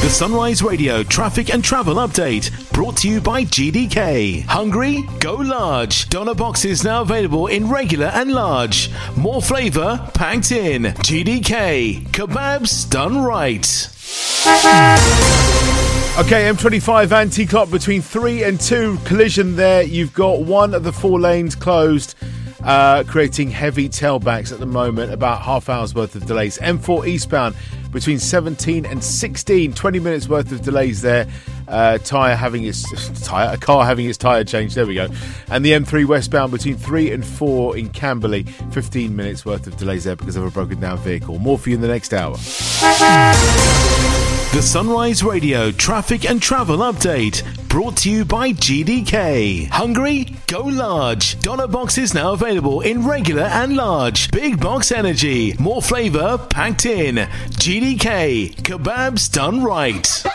The Sunrise Radio traffic and travel update brought to you by GDK. Hungry? Go large. Doner boxes now available in regular and large. More flavour packed in. GDK. Kebabs done right. Okay, M25 anti-clock between 3 and 2. Collision there. You've got one of the 4 lanes closed, creating heavy tailbacks at the moment. About half hour's worth of delays. M4 eastbound between 17 and 16. 20 minutes worth of delays there. A car having its tyre changed. There we go. And the M3 westbound between 3 and 4 in Camberley. 15 minutes worth of delays there because of a broken down vehicle. More for you in the next hour. The Sunrise Radio traffic and travel update brought to you by GDK. Hungry? Go large. Doner boxes now available in regular and large. Big box energy. More flavour packed in. GDK. Kebabs done right.